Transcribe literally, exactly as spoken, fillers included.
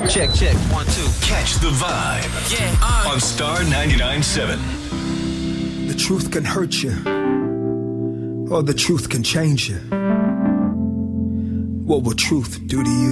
Check, check, one, two. Catch the vibe. Yeah, uh. On Star ninety-nine point seven. The truth can hurt you, or the truth can change you. What will truth do to you?